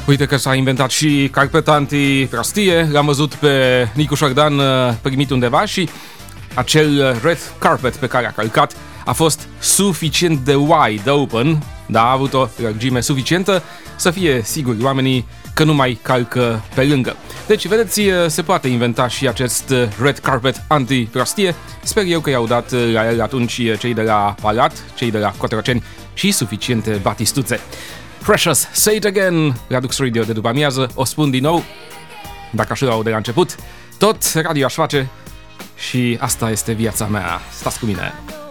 Uite că s-a inventat și carpet anti-prăstie. L-am văzut pe Nicu Șordan primit undeva și acel red carpet pe care a călcat a fost suficient de wide open, da, a avut o lărgime suficientă să fie siguri oamenii că nu mai calcă pe lângă. Deci, vedeți, se poate inventa și acest red carpet anti-prăstie. Sper eu că i-au dat la el atunci cei de la Palat, cei de la Cotroceni și suficiente batistuțe. Precious, Say It Again, la Dux Radio de după amiază, o spun din nou, dacă așa au de la început, tot radio aș face și asta este viața mea. Stați cu mine!